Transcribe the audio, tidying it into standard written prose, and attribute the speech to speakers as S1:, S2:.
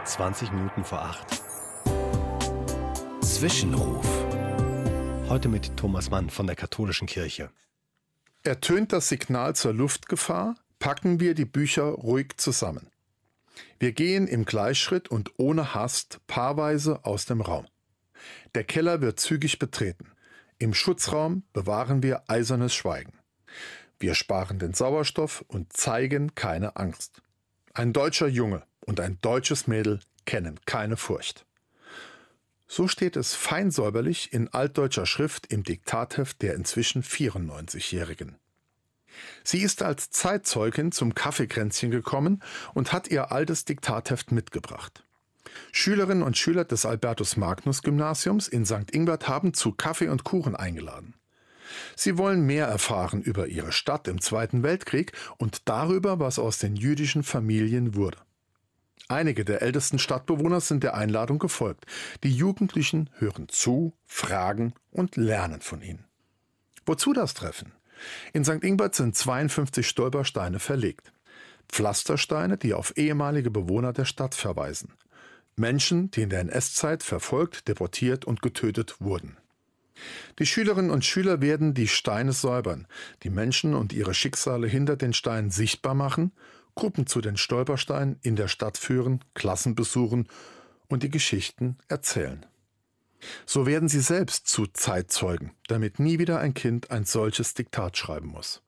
S1: 20 Minuten vor 8.
S2: Zwischenruf.
S1: Heute mit Thomas Mann von der Katholischen Kirche.
S3: Ertönt das Signal zur Luftgefahr, packen wir die Bücher ruhig zusammen. Wir gehen im Gleichschritt und ohne Hast paarweise aus dem Raum. Der Keller wird zügig betreten. Im Schutzraum bewahren wir eisernes Schweigen. Wir sparen den Sauerstoff und zeigen keine Angst. Ein deutscher Junge und ein deutsches Mädel kennen keine Furcht. So steht es fein säuberlich in altdeutscher Schrift im Diktatheft der inzwischen 94-Jährigen. Sie ist als Zeitzeugin zum Kaffeekränzchen gekommen und hat ihr altes Diktatheft mitgebracht. Schülerinnen und Schüler des Albertus-Magnus-Gymnasiums in St. Ingbert haben zu Kaffee und Kuchen eingeladen. Sie wollen mehr erfahren über ihre Stadt im Zweiten Weltkrieg und darüber, was aus den jüdischen Familien wurde. Einige der ältesten Stadtbewohner sind der Einladung gefolgt. Die Jugendlichen hören zu, fragen und lernen von ihnen. Wozu das Treffen? In St. Ingbert sind 52 Stolpersteine verlegt. Pflastersteine, die auf ehemalige Bewohner der Stadt verweisen. Menschen, die in der NS-Zeit verfolgt, deportiert und getötet wurden. Die Schülerinnen und Schüler werden die Steine säubern, die Menschen und ihre Schicksale hinter den Steinen sichtbar machen, Gruppen zu den Stolpersteinen in der Stadt führen, Klassen besuchen und die Geschichten erzählen. So werden sie selbst zu Zeitzeugen, damit nie wieder ein Kind ein solches Diktat schreiben muss.